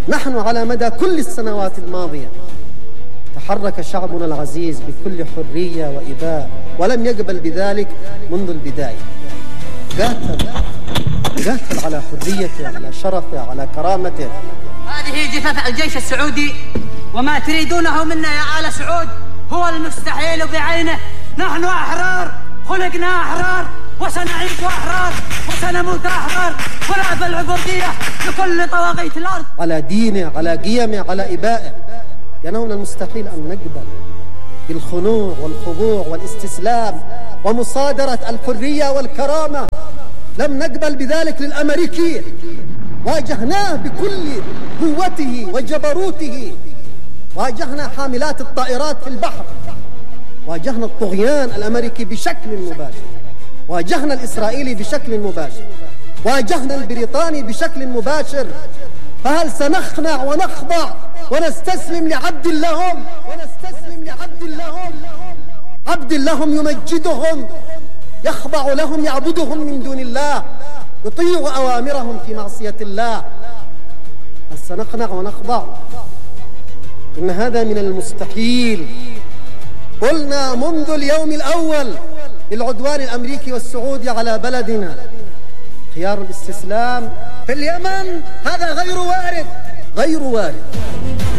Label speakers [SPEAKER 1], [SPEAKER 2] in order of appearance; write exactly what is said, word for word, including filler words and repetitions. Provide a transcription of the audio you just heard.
[SPEAKER 1] نحن على مدى كل السنوات الماضية تحرك شعبنا العزيز بكل حرية وإباء، ولم يقبل بذلك منذ البداية. قاتل قاتل على حريته، على شرفه، على كرامته.
[SPEAKER 2] هذه جثث الجيش السعودي، وما تريدونه منا يا آل سعود هو المستحيل بعينه. نحن أحرار، خلقنا أحرار، وسنعيش أحرار، وسنموت أحرار، ونأبى العبودية لكل طواغيت الأرض.
[SPEAKER 1] على دينه، على قيمه، على إبائه. لأنه من المستحيل أن نقبل بالخنوع والخضوع والاستسلام ومصادرة الحرية والكرامة. لم نقبل بذلك للأمريكي، واجهناه بكل قوته وجبروته. واجهنا حاملات الطائرات في البحر، واجهنا الطغيان الأمريكي بشكل مباشر، واجهنا الإسرائيلي بشكل مباشر، واجهنا البريطاني بشكل مباشر. فهل سنخنع ونخضع ونستسلم لعبد لهم ونستسلم لعبد لهم عبد لهم يمجدهم، يخضع لهم، يعبدهم من دون الله، يطيع أوامرهم في معصية الله؟ هل سنخنع ونخضع؟ إن هذا من المستحيل. قلنا منذ اليوم الأول للعدوان الأمريكي والسعودي على بلدنا خيار الاستسلام في اليمن هذا غير وارد، غير وارد.